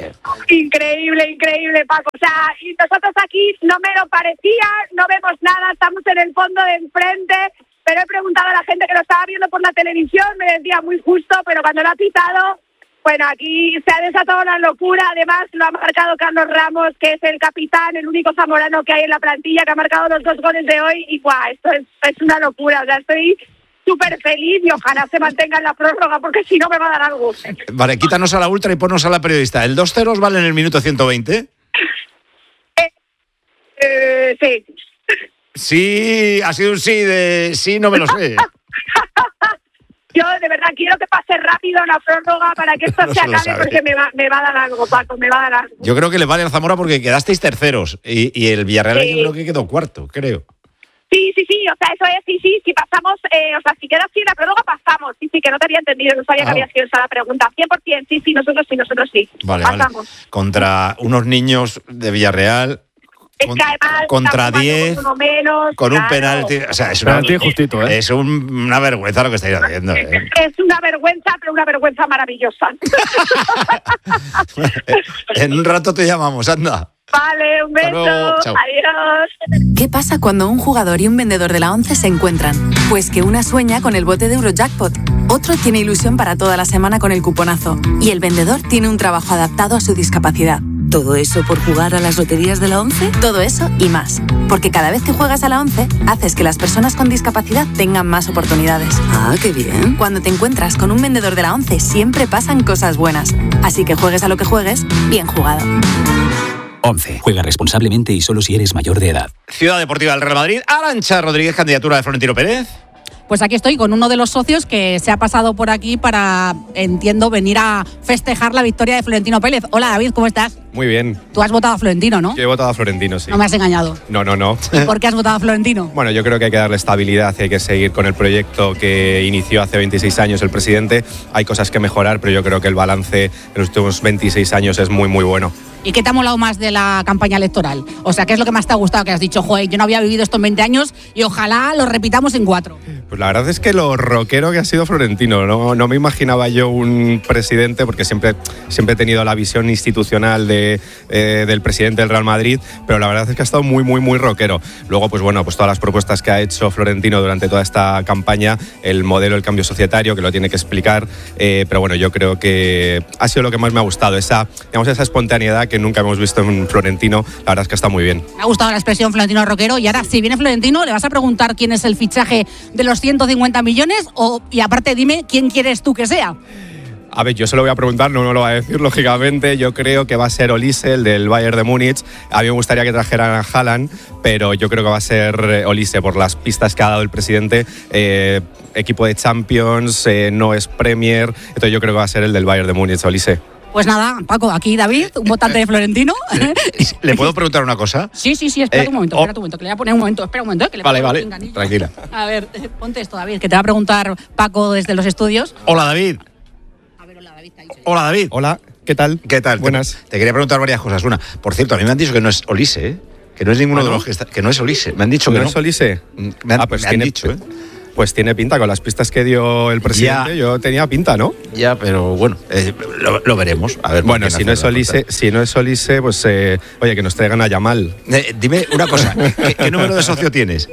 Increíble, Paco. O sea, y nosotros aquí no me lo parecía, no vemos nada, estamos en el fondo de enfrente, pero he preguntado a la gente que lo estaba viendo por la televisión, me decía muy justo, pero cuando lo ha pitado, Bueno, aquí se ha desatado una locura. Además, lo ha marcado Carlos Ramos, que es el capitán, el único zamorano que hay en la plantilla, que ha marcado los 2 goles de hoy. Y ¡guau! Esto es una locura. O sea, estoy súper feliz y ojalá se mantenga en la prórroga, porque si no me va a dar algo. Vale, quítanos a la ultra y ponnos a la periodista. ¿El 2-0 vale en el minuto 120? Sí. Sí, ha sido un sí de sí, no me lo sé. Yo de verdad quiero que pase rápido la prórroga para que esto No se se lo acabe, sabe. porque me va a dar algo, Paco, me va a dar algo. Yo creo que le vale al Zamora porque quedasteis terceros y el Villarreal Sí. yo creo que quedó cuarto, creo. Sí, o sea, eso es, sí, si pasamos, o sea, si queda así la prórroga, pasamos. Sí, que no te había entendido, no sabía que había sido esa la pregunta. 100%, sí, nosotros sí. Vale, Pasamos. vale. Contra unos niños de Villarreal, Es que además, contra estamos 10, uno menos, con un claro. penalti. O sea, es Penalti justito, ¿eh? Es una vergüenza lo que estáis haciendo, ¿eh? Es una vergüenza, pero una vergüenza maravillosa. En un rato te llamamos, anda. Vale, un beso. luego, chao. Adiós. ¿Qué pasa cuando un jugador y un vendedor de la ONCE se encuentran? Pues que una sueña con el bote de Eurojackpot, otro tiene ilusión para toda la semana con el cuponazo y el vendedor tiene un trabajo adaptado a su discapacidad. ¿Todo eso por jugar a las loterías de la ONCE? Todo eso y más. Porque cada vez que juegas a la ONCE, haces que las personas con discapacidad tengan más oportunidades. Ah, qué bien. Cuando te encuentras con un vendedor de la ONCE, siempre pasan cosas buenas. Así que juegues a lo que juegues, bien jugado. 11. Juega responsablemente y solo si eres mayor de edad. Ciudad Deportiva del Real Madrid. Arantxa Rodríguez, candidatura de Florentino Pérez. Pues aquí estoy con uno de los socios que se ha pasado por aquí para, entiendo, venir a festejar la victoria de Florentino Pérez. Hola, David, ¿cómo estás? Muy bien. Tú has votado a Florentino, ¿no? Yo he votado a Florentino, sí. No me has engañado. No. ¿Por qué has votado a Florentino? Bueno, yo creo que hay que darle estabilidad y hay que seguir con el proyecto que inició hace 26 años el presidente. Hay cosas que mejorar, pero yo creo que el balance de los últimos 26 años es muy, muy bueno. ¿Y qué te ha molado más de la campaña electoral? O sea, ¿qué es lo que más te ha gustado? Que has dicho, joder, yo no había vivido esto en 20 años y ojalá lo repitamos en 4. Pues la verdad es que lo rockero que ha sido Florentino, no me imaginaba yo un presidente, porque siempre he tenido la visión institucional del presidente del Real Madrid, pero la verdad es que ha estado muy, muy, muy rockero. Luego, pues bueno, pues todas las propuestas que ha hecho Florentino durante toda esta campaña, el modelo del cambio societario, que lo tiene que explicar, pero bueno, yo creo que ha sido lo que más me ha gustado, esa espontaneidad que nunca hemos visto en Florentino. La verdad es que está muy bien. Me ha gustado la expresión Florentino rockero. Y ahora, si viene Florentino, ¿le vas a preguntar quién es el fichaje de los 150 millones? Y aparte, dime, ¿quién quieres tú que sea? A ver, yo se lo voy a preguntar, no lo va a decir, lógicamente. Yo creo que va a ser Olise, el del Bayern de Múnich. A mí me gustaría que trajeran a Haaland, pero yo creo que va a ser Olise por las pistas que ha dado el presidente. Equipo de Champions, no es Premier. Entonces yo creo que va a ser el del Bayern de Múnich, Olise. Pues nada, Paco, aquí David, un votante de Florentino. ¿Le puedo preguntar una cosa? Sí, espera un momento, que le voy a poner un momento, que le Vale, pongo un pinganillo. tranquila. A ver, ponte esto, David, que te va a preguntar Paco desde los estudios. Hola, David. Hola, David. Hola, ¿qué tal? Buenas. Te quería preguntar varias cosas. Una, por cierto, a mí me han dicho que no es Olise, ¿eh? Que no es ninguno de los que está, que no es Olise. Me han dicho que no. ¿No es Olise? Me han dicho, ¿eh? Pues tiene pinta, con las pistas que dio el presidente, Ya. yo tenía pinta, ¿no? Ya, pero bueno, lo veremos. A ver. Bueno, si no es Olise, pues oye, que nos traigan a Yamal. Dime una cosa, ¿qué número de socio tienes?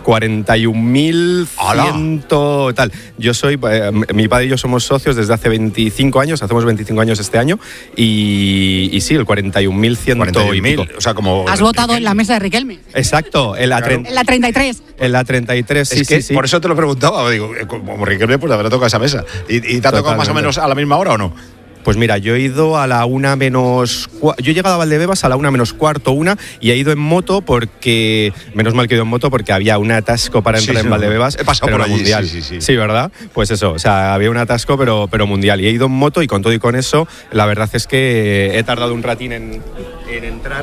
41.100 tal. Yo soy, mi padre y yo somos socios desde hace 25 años, hacemos 25 años este año, y sí, el 41.100 y pico. O sea, como... Has votado en la mesa de Riquelme. Exacto, en la 33. En la 33, sí, Es que sí. por eso te lo preguntaba, digo, como Riquelme, pues habrá tocado esa mesa. ¿Y te ha tocado más o menos a la misma hora o no? Pues mira, yo he ido a la 1 menos... Yo he llegado a Valdebebas a la 1 menos cuarto, 1, y he ido en moto porque... Menos mal que he ido en moto porque había un atasco para entrar en Valdebebas. He pasado pero por allí, mundial. sí, ¿verdad? Pues eso, o sea, había un atasco pero mundial. Y he ido en moto y con todo y con eso, la verdad es que he tardado un ratín en entrar.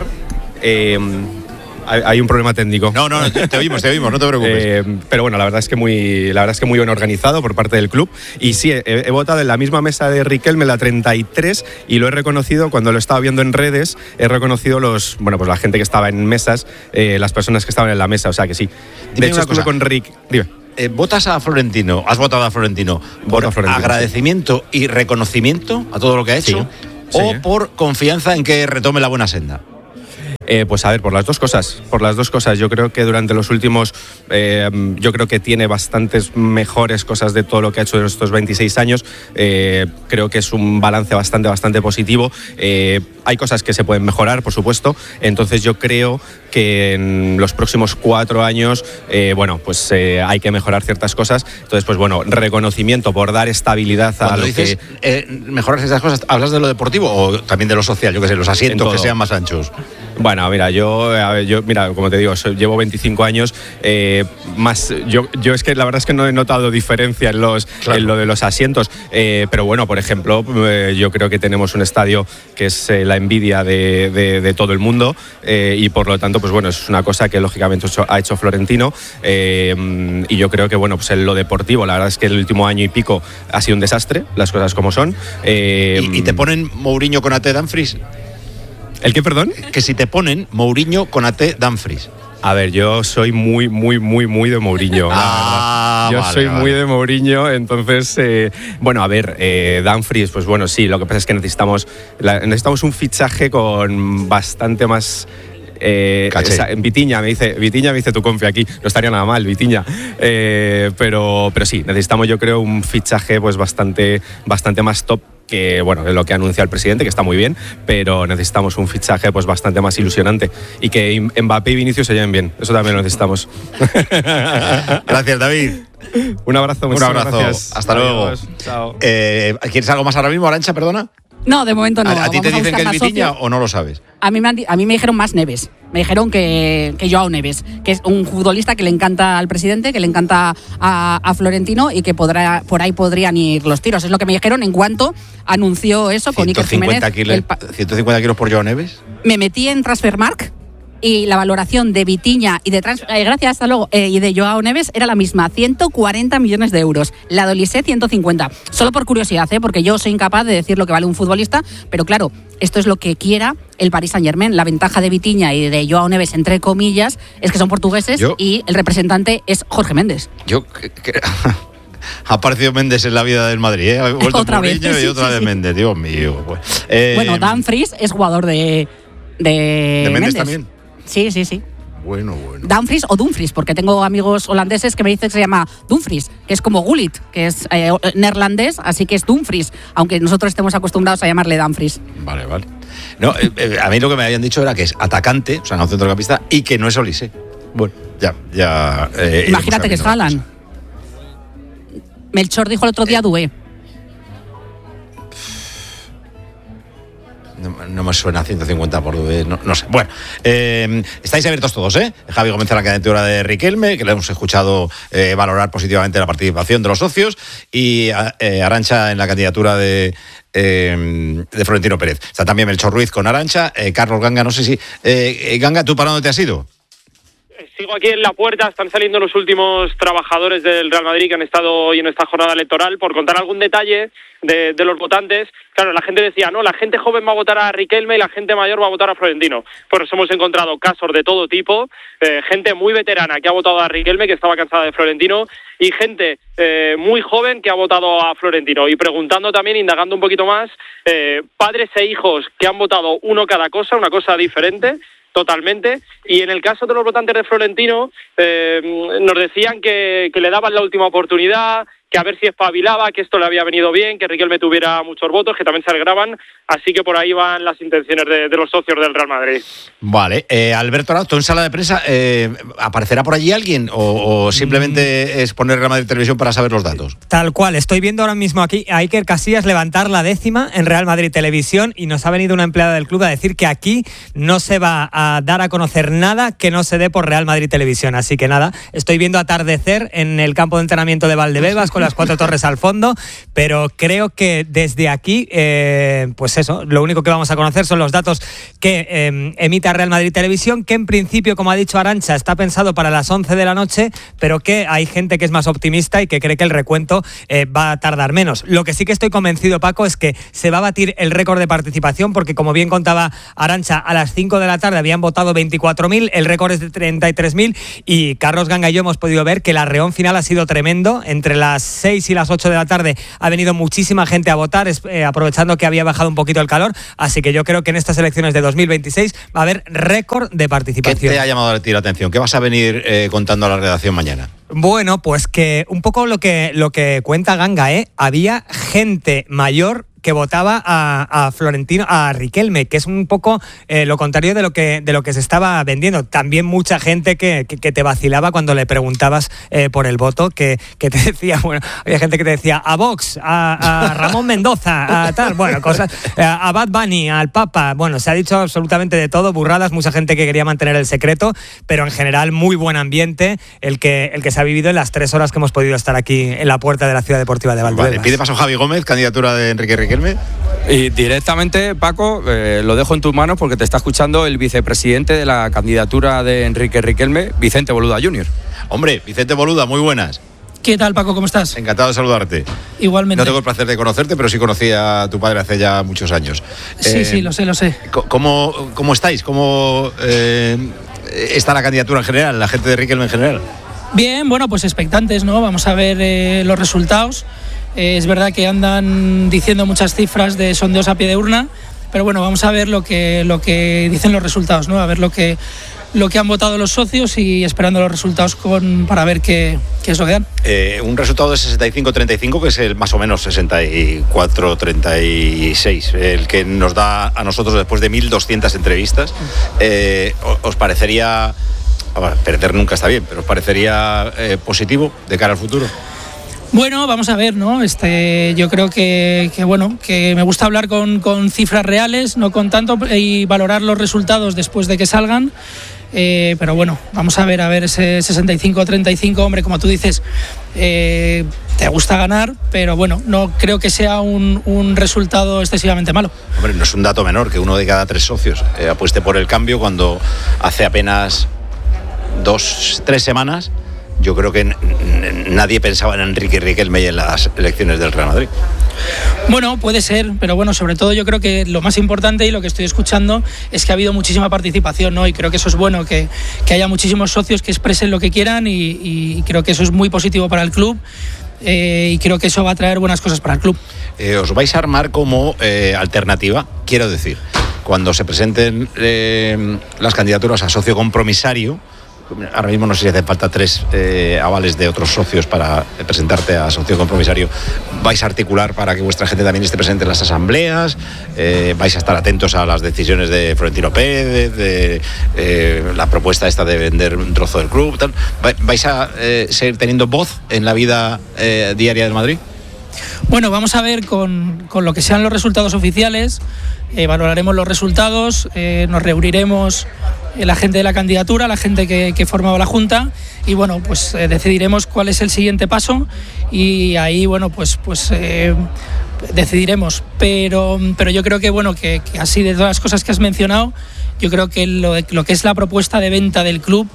Hay un problema técnico. No, te oímos, no te preocupes. Pero bueno, la verdad es que muy bien organizado por parte del club. Y sí, he votado en la misma mesa de Riquelme, la 33, y lo he reconocido cuando lo estaba viendo en redes. He reconocido pues la gente que estaba en mesas, las personas que estaban en la mesa, o sea que sí. Dime de hecho, una estuve cosa. con Rick. Dime. ¿Votas a Florentino? ¿Has votado a Florentino por agradecimiento y reconocimiento a todo lo que ha hecho? Sí. ¿O por confianza en que retome la buena senda? Pues a ver, por las dos cosas. Yo creo que durante los últimos, yo creo que tiene bastantes mejores cosas de todo lo que ha hecho en estos 26 años. Creo que es un balance bastante positivo. Hay cosas que se pueden mejorar, por supuesto. Entonces yo creo que en los próximos 4 años, pues hay que mejorar ciertas cosas. Entonces, pues bueno, reconocimiento por dar estabilidad a Cuando lo dices, que... mejorar esas cosas, ¿hablas de lo deportivo o también de lo social? Yo qué sé, los asientos que sean más anchos. Bueno, mira, yo mira, como te digo, llevo 25 años. Yo es que la verdad es que no he notado diferencia en lo de los asientos. Pero bueno, por ejemplo, yo creo que tenemos un estadio que es la envidia de todo el mundo. Y por lo tanto, pues bueno, es una cosa que lógicamente ha hecho Florentino. Y yo creo que, bueno, pues en lo deportivo, la verdad es que el último año y pico ha sido un desastre, las cosas como son. ¿Y te ponen Mourinho con AT Dumfries? ¿El qué, perdón? Que si te ponen Mourinho con AT Dumfries. A ver, yo soy muy de Mourinho. Soy muy de Mourinho, entonces, Dumfries, pues bueno, sí, lo que pasa es que necesitamos un fichaje con bastante más... Vitiña me dice tu confi aquí, no estaría nada mal, Vitiña, pero sí, necesitamos, yo creo, un fichaje pues bastante más top que, bueno, de lo que anuncia el presidente, que está muy bien, pero necesitamos un fichaje pues bastante más ilusionante y que Mbappé y Vinicius se lleven bien, eso también lo necesitamos. Gracias, David. Un abrazo, gracias. Hasta luego. Chao. ¿Quieres algo más ahora mismo, Arantxa, perdona? No, de momento no. ¿A ti te dicen que es Vitiña o no lo sabes? A mí me dijeron más Neves. Me dijeron que Joao Neves, que es un futbolista que le encanta al presidente, que le encanta a Florentino y que por ahí podrían ir los tiros. Es lo que me dijeron en cuanto anunció eso con Iker Jiménez. 150 kilos por Joao Neves. Me metí en Transfermarkt y la valoración de Vitiña y de gracias, hasta luego, y de Joao Neves era la misma, 140 millones de euros. La de Olise, 150. Solo por curiosidad, porque yo soy incapaz de decir lo que vale un futbolista, pero claro, esto es lo que quiera el Paris Saint-Germain. La ventaja de Vitiña y de Joao Neves, entre comillas, es que son portugueses y el representante es Jorge Méndez. Ha aparecido Méndez en la vida del Madrid, ¿eh? Ha vuelto otra vez, y otra vez Méndez, Dios mío. Pues. Bueno, Dumfries es jugador de Méndez también. Sí. Bueno. Dumfries o Dumfries, porque tengo amigos holandeses que me dicen que se llama Dumfries, que es como Gullit, que es neerlandés, así que es Dumfries, aunque nosotros estemos acostumbrados a llamarle Dumfries. Vale. No, a mí lo que me habían dicho era que es atacante, o sea, no centrocampista, y que no es Olise. Bueno, ya. Imagínate que es Haaland. Melchor dijo el otro día Doué. No me suena 150 por Doué, no sé. Bueno, estáis abiertos todos, ¿eh? Javi Gómez en la candidatura de Riquelme, que le hemos escuchado valorar positivamente la participación de los socios, y Arantxa en la candidatura de Florentino Pérez. Está también Melchor Ruiz con Arantxa, Carlos Ganga, no sé si... Ganga, ¿tú para dónde te has ido? Sigo aquí en la puerta, están saliendo los últimos trabajadores del Real Madrid que han estado hoy en esta jornada electoral. Por contar algún detalle de los votantes, claro, la gente decía, no, la gente joven va a votar a Riquelme y la gente mayor va a votar a Florentino. Pues hemos encontrado casos de todo tipo, gente muy veterana que ha votado a Riquelme, que estaba cansada de Florentino, y gente muy joven que ha votado a Florentino. Y preguntando también, indagando un poquito más, padres e hijos que han votado uno cada cosa, una cosa diferente, totalmente. Y en el caso de los votantes de Florentino, nos decían que le daban la última oportunidad, que a ver si espabilaba, que esto le había venido bien, que Riquelme tuviera muchos votos, que también se alegraban. Así que por ahí van las intenciones de los socios del Real Madrid. Vale. Alberto Arauzo, en sala de prensa, ¿aparecerá por allí alguien o simplemente es poner Real Madrid Televisión para saber los datos? Tal cual. Estoy viendo ahora mismo aquí a Iker Casillas levantar la 10ª en Real Madrid Televisión y nos ha venido una empleada del club a decir que aquí no se va a dar a conocer nada que no se dé por Real Madrid Televisión. Así que nada, estoy viendo atardecer en el campo de entrenamiento de Valdebebas con las 4 torres al fondo, pero creo que desde aquí, pues eso, lo único que vamos a conocer son los datos que emita Real Madrid Televisión, que en principio, como ha dicho Arantxa, está pensado para las 11 de la noche, pero que hay gente que es más optimista y que cree que el recuento va a tardar menos. Lo que sí que estoy convencido, Paco, es que se va a batir el récord de participación, porque como bien contaba Arantxa, a las 5 de la tarde habían votado 24.000, el récord es de 33.000, y Carlos Ganga y yo hemos podido ver que el arreón final ha sido tremendo entre las 6 y las 8 de la tarde ha venido muchísima gente a votar, aprovechando que había bajado un poquito el calor, así que yo creo que en estas elecciones de 2026 va a haber récord de participación. ¿Qué te ha llamado a ti la atención? ¿Qué vas a venir contando a la redacción mañana? Bueno, pues que un poco lo que cuenta Ganga, había gente mayor que votaba a Florentino, a Riquelme, que es un poco lo contrario de lo que se estaba vendiendo. También mucha gente que te vacilaba cuando le preguntabas por el voto, que te decía, bueno, había gente que te decía a Vox, a Ramón Mendoza, a tal, bueno, cosas, a Bad Bunny, al Papa, bueno, se ha dicho absolutamente de todo, burradas, mucha gente que quería mantener el secreto, pero en general muy buen ambiente el que se ha vivido en las 3 horas que hemos podido estar aquí en la puerta de la Ciudad Deportiva de Valdebebas. Vale, pide paso Javi Gómez, candidatura de Enrique Riquelme. Y directamente, Paco, lo dejo en tus manos porque te está escuchando el vicepresidente de la candidatura de Enrique Riquelme, Vicente Boluda Jr. Hombre, Vicente Boluda, muy buenas. ¿Qué tal, Paco? ¿Cómo estás? Encantado de saludarte. Igualmente. No tengo el placer de conocerte, pero sí conocí a tu padre hace ya muchos años. Sí, lo sé. ¿Cómo estáis? ¿Cómo está la candidatura en general, la gente de Riquelme en general? Bien, bueno, pues expectantes, ¿no? Vamos a ver los resultados. Es verdad que andan diciendo muchas cifras de sondeos a pie de urna, pero bueno, vamos a ver lo que dicen los resultados, ¿no? A ver lo que han votado los socios y esperando los resultados para ver qué es lo que dan. Un resultado de 65-35, que es el más o menos 64-36, el que nos da a nosotros después de 1.200 entrevistas. ¿Os parecería, perder nunca está bien, pero os parecería positivo de cara al futuro? Bueno, vamos a ver, ¿no? Yo creo que me gusta hablar con cifras reales, no con tanto, y valorar los resultados después de que salgan. Pero bueno, vamos a ver ese 65-35, hombre, como tú dices, te gusta ganar, pero bueno, no creo que sea un resultado excesivamente malo. Hombre, no es un dato menor que 1 de cada 3 socios apueste por el cambio, cuando hace apenas 2-3 semanas yo creo que nadie pensaba en Enrique Riquelme y en las elecciones del Real Madrid. Bueno, puede ser, pero bueno, sobre todo yo creo que lo más importante y lo que estoy escuchando es que ha habido muchísima participación, ¿no? Y creo que eso es bueno, que haya muchísimos socios que expresen lo que quieran y creo que eso es muy positivo para el club. Y creo que eso va a traer buenas cosas para el club. ¿Os vais a armar como alternativa? Quiero decir, cuando se presenten las candidaturas a socio compromisario, ahora mismo no sé si hace falta 3 avales de otros socios para presentarte a socio compromisario, ¿vais a articular para que vuestra gente también esté presente en las asambleas? ¿Vais a estar atentos a las decisiones de Florentino Pérez, de la propuesta esta de vender un trozo del club, tal? ¿Vais a seguir teniendo voz en la vida diaria del Madrid? Bueno, vamos a ver con lo que sean los resultados oficiales, valoraremos los resultados, nos reuniremos la gente de la candidatura, la gente que formaba la Junta, y bueno, pues decidiremos cuál es el siguiente paso y ahí, bueno, pues decidiremos. Pero yo creo que, bueno, que así de todas las cosas que has mencionado, yo creo que lo que es la propuesta de venta del club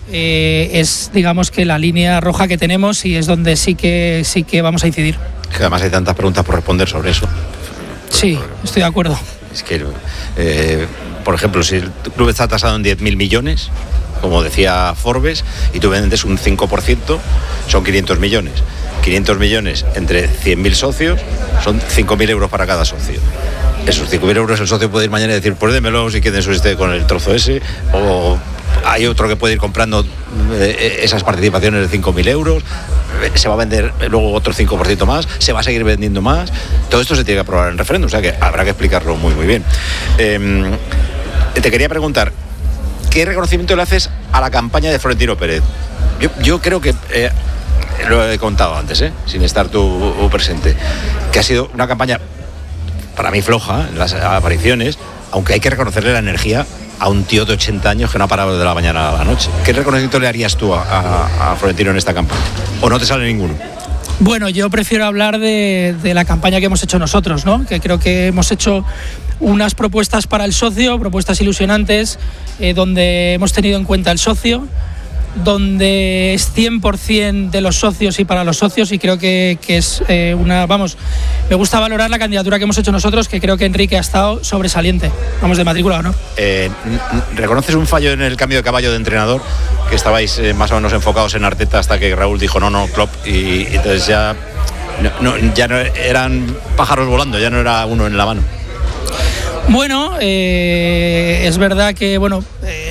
es, digamos, que la línea roja que tenemos y es donde sí que vamos a incidir. Que además hay tantas preguntas por responder sobre eso. Sí, estoy de acuerdo. Es que, por ejemplo, si el club está tasado en 10.000 millones, como decía Forbes, y tú vendes un 5%, son 500 millones. 500 millones entre 100.000 socios son 5.000 euros para cada socio. Esos 5.000 euros el socio puede ir mañana y decir, pues démelo si quieren usted con el trozo ese, o hay otro que puede ir comprando esas participaciones de 5.000 euros, se va a vender luego otro 5% más, se va a seguir vendiendo más. Todo esto se tiene que aprobar en referéndum, o sea que habrá que explicarlo muy bien. Te quería preguntar, ¿qué reconocimiento le haces a la campaña de Florentino Pérez? Yo creo que lo he contado antes, sin estar tú presente, que ha sido una campaña para mí floja en las apariciones, aunque hay que reconocerle la energía a un tío de 80 años que no ha parado de la mañana a la noche. ¿Qué reconocimiento le harías tú a Florentino en esta campaña? ¿O no te sale ninguno? Bueno, yo prefiero hablar de la campaña que hemos hecho nosotros, ¿no? Que creo que hemos hecho unas propuestas para el socio, propuestas ilusionantes, donde hemos tenido en cuenta el socio, donde es 100% de los socios y para los socios, y creo que es me gusta valorar la candidatura que hemos hecho nosotros, que creo que Enrique ha estado sobresaliente, vamos, de matrícula, ¿no? ¿Reconoces un fallo en el cambio de caballo de entrenador? Que estabais más o menos enfocados en Arteta hasta que Raúl dijo no, Klopp, y entonces ya no eran pájaros volando, ya no era uno en la mano. Bueno, es verdad que